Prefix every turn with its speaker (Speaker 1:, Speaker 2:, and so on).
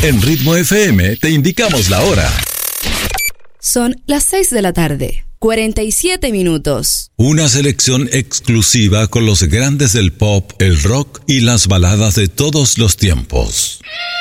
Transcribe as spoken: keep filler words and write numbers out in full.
Speaker 1: En Ritmo F M te indicamos la hora.
Speaker 2: Son las seis de la tarde, cuarenta y siete minutos.
Speaker 1: Una selección exclusiva con los grandes del pop, el rock y las baladas de todos los tiempos.